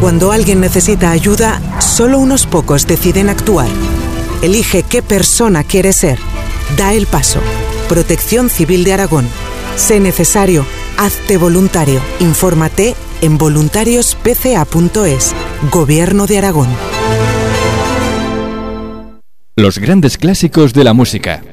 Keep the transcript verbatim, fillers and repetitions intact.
Cuando alguien necesita ayuda, solo unos pocos deciden actuar. Elige qué persona quieres ser. Da el paso. Protección Civil de Aragón. Sé necesario. Hazte voluntario. Infórmate en voluntarios p c a punto es. Gobierno de Aragón. Los grandes clásicos de la música.